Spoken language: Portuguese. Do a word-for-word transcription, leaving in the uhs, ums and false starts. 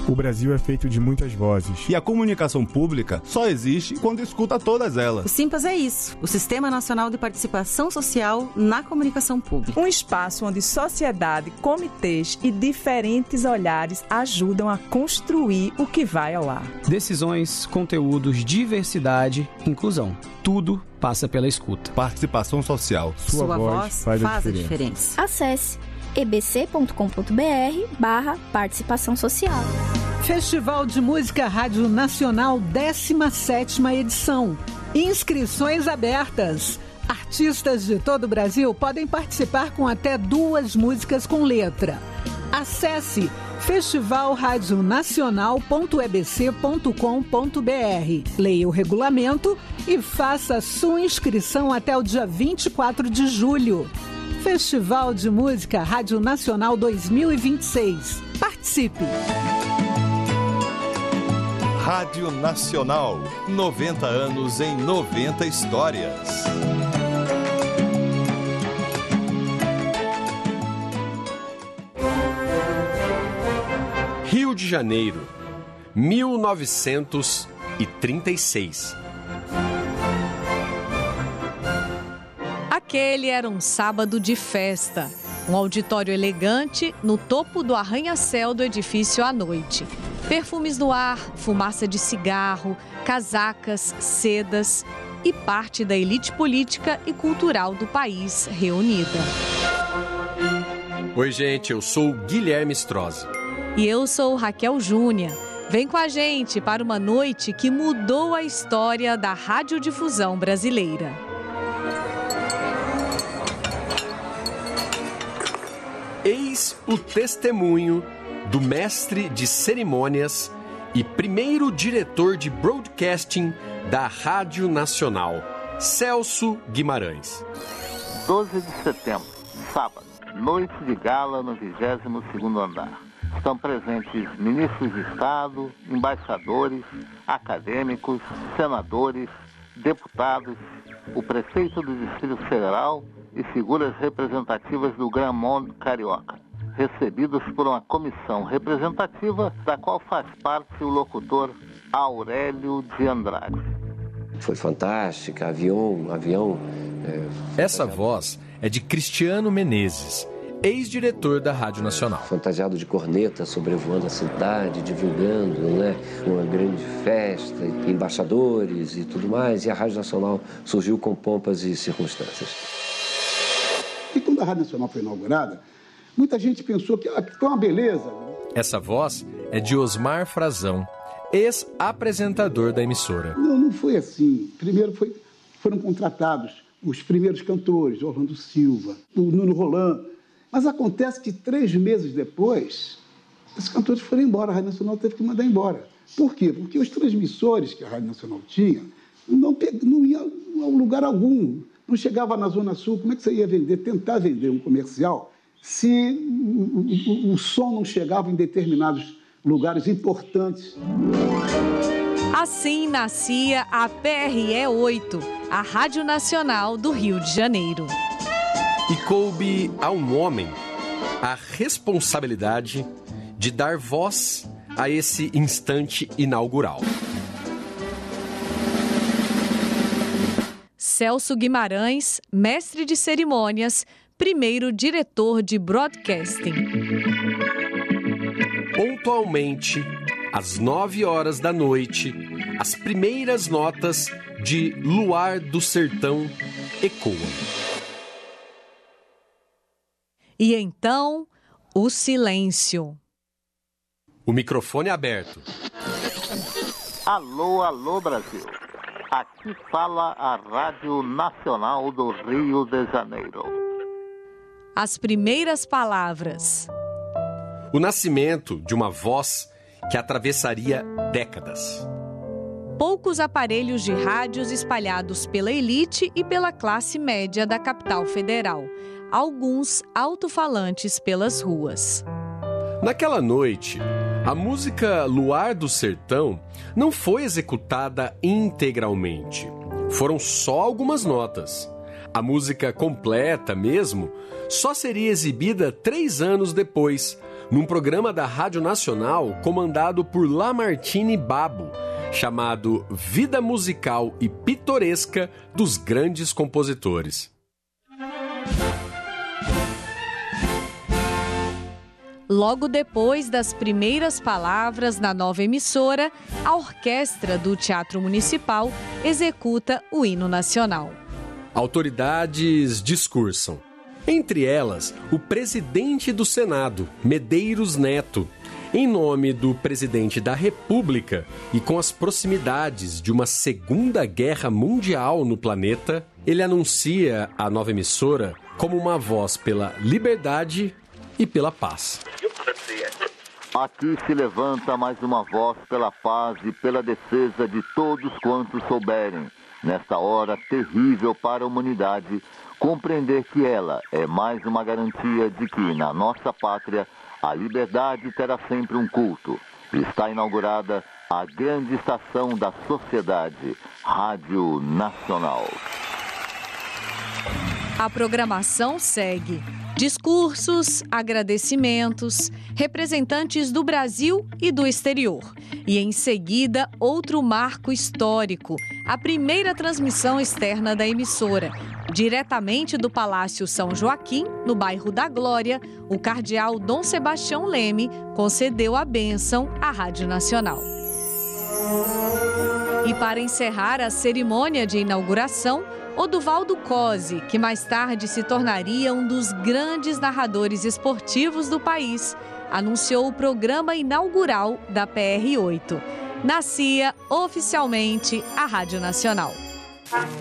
O Brasil é feito de muitas vozes. E a comunicação pública só existe quando escuta todas elas. O Simpas é isso, o Sistema Nacional de Participação Social na Comunicação Pública. Um espaço onde sociedade, comitês e diferentes olhares ajudam a construir o que vai ao ar. Decisões, conteúdos, diversidade, inclusão. Tudo passa pela escuta. Participação social. Sua, Sua voz, voz faz, faz a, diferença. a diferença. Acesse e b c ponto com ponto b r barra participação social. Festival de Música Rádio Nacional, décima sétima edição. Inscrições abertas. Artistas de todo o Brasil podem participar com até duas músicas com letra. Acesse festival rádio nacional ponto e b c ponto com ponto b r. Leia o regulamento e faça sua inscrição até o dia vinte e quatro de julho. Festival de Música Rádio Nacional dois mil e vinte e seis. Participe! Rádio Nacional, noventa anos em noventa histórias. Rio de Janeiro, mil novecentos e trinta e seis. Aquele era um sábado de festa. Um auditório elegante no topo do arranha-céu do edifício à noite. Perfumes no ar, fumaça de cigarro, casacas, sedas e parte da elite política e cultural do país reunida. Oi, gente, eu sou o Guilherme Strozzi. E eu sou Raquel Júnia. Vem com a gente para uma noite que mudou a história da radiodifusão brasileira. Eis o testemunho do mestre de cerimônias e primeiro diretor de broadcasting da Rádio Nacional, Celso Guimarães. doze de setembro, sábado, noite de gala no vigésimo segundo andar. Estão presentes ministros de Estado, embaixadores, acadêmicos, senadores, deputados, o prefeito do Distrito Federal e figuras representativas do Grand Monde carioca, recebidos por uma comissão representativa da qual faz parte o locutor Aurélio de Andrade. Foi fantástica, avião, avião... É... Essa voz é de Cristiano Menezes, ex-diretor da Rádio Nacional. Fantasiado de corneta, sobrevoando a cidade, divulgando, né, uma grande festa, embaixadores e tudo mais, e a Rádio Nacional surgiu com pompas e circunstâncias. E quando a Rádio Nacional foi inaugurada, muita gente pensou que ah, foi uma beleza. Essa voz é de Osmar Frazão, ex-apresentador da emissora. Não, não foi assim. Primeiro foi, foram contratados os primeiros cantores, Orlando Silva, o Nuno Roland. Mas acontece que três meses depois, esses cantores foram embora, a Rádio Nacional teve que mandar embora. Por quê? Porque os transmissores que a Rádio Nacional tinha não, não iam a lugar algum. Não chegava na Zona Sul, como é que você ia vender, tentar vender um comercial se o, o, o som não chegava em determinados lugares importantes? Assim nascia a P R E oito, a Rádio Nacional do Rio de Janeiro. E coube a um homem a responsabilidade de dar voz a esse instante inaugural. Celso Guimarães, mestre de cerimônias, primeiro diretor de broadcasting. Pontualmente, às nove horas da noite, as primeiras notas de Luar do Sertão ecoam. E então, o silêncio. O microfone aberto. Alô, alô, Brasil. Aqui fala a Rádio Nacional do Rio de Janeiro. As primeiras palavras. O nascimento de uma voz que atravessaria décadas. Poucos aparelhos de rádios espalhados pela elite e pela classe média da capital federal. Alguns alto-falantes pelas ruas. Naquela noite, a música Luar do Sertão não foi executada integralmente. Foram só algumas notas. A música completa mesmo só seria exibida três anos depois, num programa da Rádio Nacional comandado por Lamartine Babo, chamado Vida Musical e Pitoresca dos Grandes Compositores. Logo depois das primeiras palavras na nova emissora, a orquestra do Teatro Municipal executa o hino nacional. Autoridades discursam. Entre elas, o presidente do Senado, Medeiros Neto. Em nome do presidente da República e com as proximidades de uma Segunda Guerra Mundial no planeta, ele anuncia a nova emissora como uma voz pela liberdade e pela paz. Aqui se levanta mais uma voz pela paz e pela defesa de todos quantos souberem, nesta hora terrível para a humanidade, compreender que ela é mais uma garantia de que, na nossa pátria, a liberdade terá sempre um culto. Está inaugurada a grande estação da sociedade, Rádio Nacional. A programação segue. Discursos, agradecimentos, representantes do Brasil e do exterior. E em seguida, outro marco histórico, a primeira transmissão externa da emissora. Diretamente do Palácio São Joaquim, no bairro da Glória, o cardeal Dom Sebastião Leme concedeu a bênção à Rádio Nacional. E para encerrar a cerimônia de inauguração, Oduvaldo Cosi, que mais tarde se tornaria um dos grandes narradores esportivos do país, anunciou o programa inaugural da P R oito. Nascia oficialmente a Rádio Nacional.